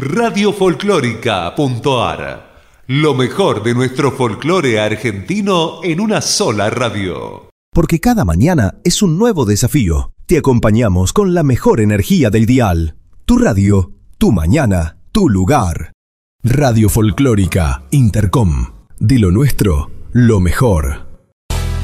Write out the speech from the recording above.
radiofolclórica.ar. Lo mejor de nuestro folclore argentino en una sola radio. Porque cada mañana es un nuevo desafío. Te acompañamos con la mejor energía del dial. Tu radio, tu mañana, tu lugar. Radio Folclórica Intercom. De lo nuestro, lo mejor.